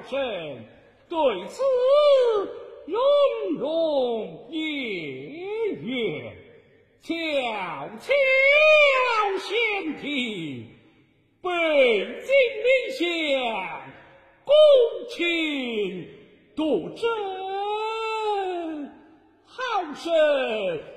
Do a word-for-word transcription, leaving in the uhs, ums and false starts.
身，对此融融夜月，悄悄先听北京令相公卿杜真好生